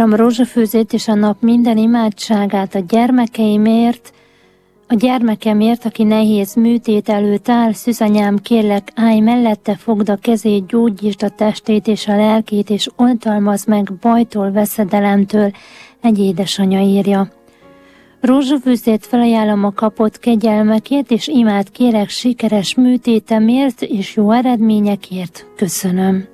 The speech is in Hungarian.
felajánlom rózsafőzét és a nap minden imádságát a gyermekemért, aki nehéz műtét előtt áll. Szűzanyám, kérlek, állj mellette, fogd a kezét, gyógyítsd a testét és a lelkét, és oltalmazd meg bajtól, veszedelemtől, egy édesanya írja. Rózsafőzét felajánlom a kapott kegyelmekért, és imát kérek sikeres műtétemért és jó eredményekért. Köszönöm.